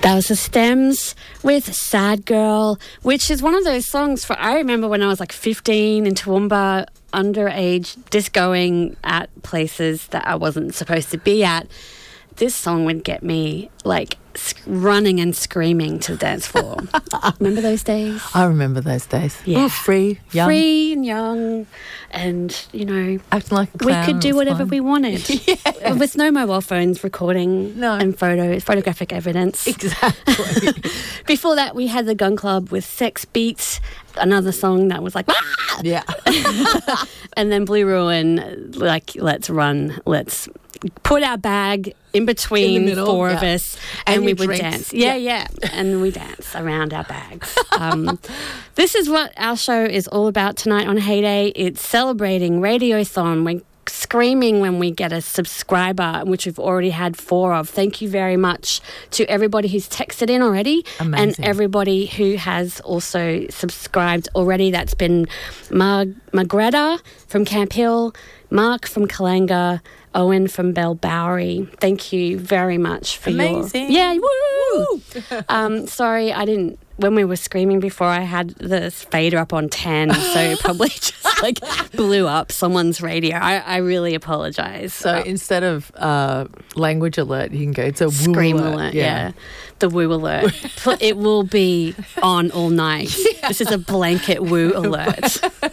That was the Stems with Sad Girl, which is one of those songs I remember when I was like 15 in Toowoomba, underage, discoing at places that I wasn't supposed to be at. This song would get me like running and screaming to the dance floor. Remember those days? I remember those days. Yeah. Oh, free, young. Free and young, and, you know, acting like a clown. we could do whatever fine. we wanted. Yes. With no mobile phones recording and photographic evidence. Exactly. Before that, we had the Gun Club with Sex Beats, another song that was like, ah! Yeah. And then Blue Ruin, like, let's run, let's put our bag in between middle, four of us, and we would drinks. dance. Yeah. And we dance around our bags. This is what our show is all about tonight on Heyday. It's celebrating Radiothon. We're screaming when we get a subscriber, which we've already had 4 of. Thank you very much to everybody who's texted in already. Amazing. And everybody who has also subscribed already. That's been Margreta from Camp Hill, Mark from Kalanga, Owen from Bell Bowery. Thank you very much for Amazing. Yeah, woo! Sorry, I didn't... When we were screaming before, I had the fader up on 10, so it probably just like blew up someone's radio. I really apologise. So instead of language alert, you can go to Scream woo alert, yeah. The woo alert. It will be on all night. Yeah. This is a blanket woo alert.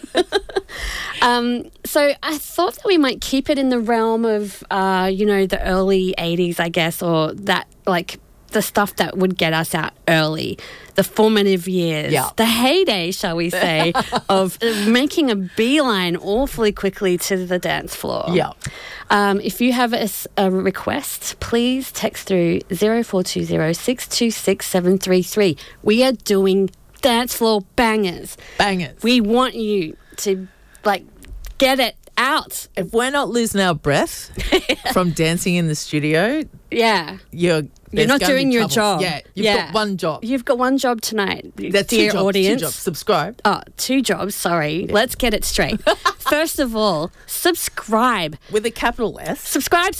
So I thought that we might keep it in the realm of, the early 80s, I guess, or that, like, the stuff that would get us out early, the formative years, the heyday, shall we say, of making a beeline awfully quickly to the dance floor. Yeah. If you have a request, please text through 0420 626 733. We are doing dance floor bangers. Bangers. We want you to, like, get it out. If we're not losing our breath from dancing in the studio, you're not doing your job. Yeah, you've got one job. You've got one job tonight, That's dear 2 jobs, audience. 2 jobs. Subscribe. Oh, 2 jobs, sorry. Yeah. Let's get it straight. First of all, subscribe. With a capital S. Subscribe.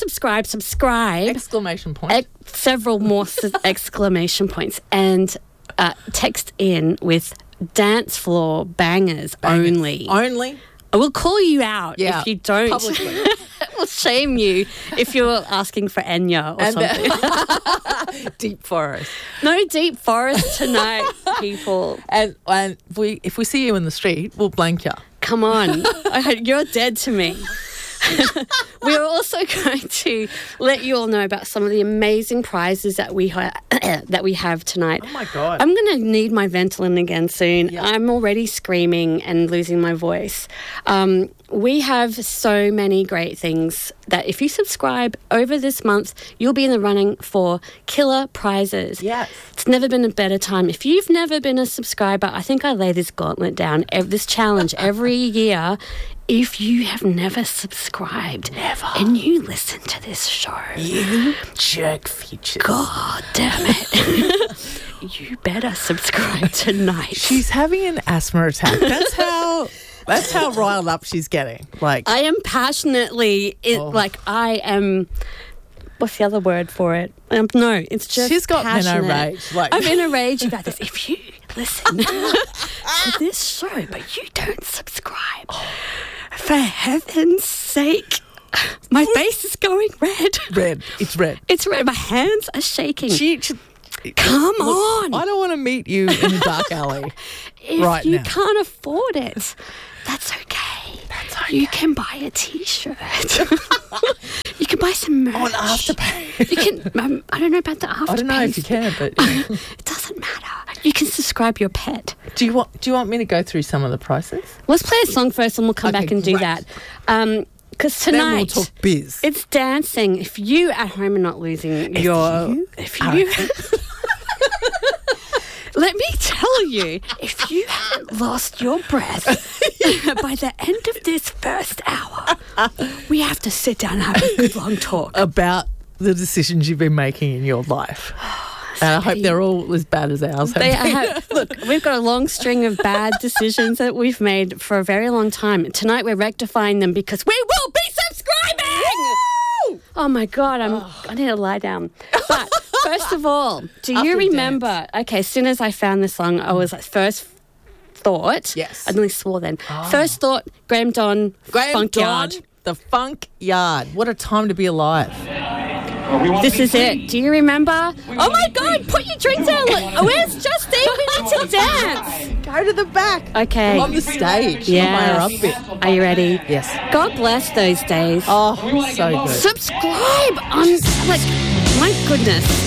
Exclamation point. Several more exclamation points. And text in with dance floor bangers. Only. I will call you out if you don't. Publicly. We'll shame you if you're asking for Enya or something. Deep Forest. No Deep Forest tonight, people. And if we see you in the street, we'll blank you. Come on. You're dead to me. We're also going to let you all know about some of the amazing prizes that we have tonight. Oh, my God. I'm going to need my Ventolin again soon. Yeah. I'm already screaming and losing my voice. We have so many great things that if you subscribe over this month, you'll be in the running for killer prizes. Yes. It's never been a better time. If you've never been a subscriber, I think I lay this gauntlet down, this challenge every year. If you have never subscribed and you listen to this show, you jerk features. God damn it. You better subscribe tonight. She's having an asthma attack. That's how riled up she's getting. Like, I am passionately, I am, what's the other word for it? No, it's just she's got passionate. rage. I'm in a rage about this. If you listen to this show, but you don't subscribe, for heaven's sake, my face is going red. It's red. It's red. My hands are shaking. Come on. I don't want to meet you in a dark alley if you now. can't afford it, that's okay. You can buy a T-shirt. You can buy some merch. On Afterpay. You can. I don't know about the Afterpay. I don't know if you can, but it doesn't matter. You can subscribe your pet. Do you want me to go through some of the prices? Let's play a song first, and we'll come back and do that. Because tonight, then we'll talk biz. It's dancing. If you at home are not losing if you let me tell you, if you haven't lost your breath by the end of this first hour, we have to sit down and have a good long talk about the decisions you've been making in your life. And I hope they're all as bad as ours. Look, we've got a long string of bad decisions that we've made for a very long time. Tonight we're rectifying them because we will be subscribing! Woo! Oh, my God. I need to lie down. But First of all, do you remember? Dance. Okay, as soon as I found the song, I was like, first thought. Yes. I nearly swore then. Oh. First thought, Graham Don, Funk Yard. The Funk Yard. What a time to be alive. This is it. Do you remember? Oh my God, put your drink down. Where's Justine? We need to dance. Go to the back. Okay. On the stage. Yes. Are you ready? Yes. God bless those days. Oh, so good. Subscribe on, my goodness.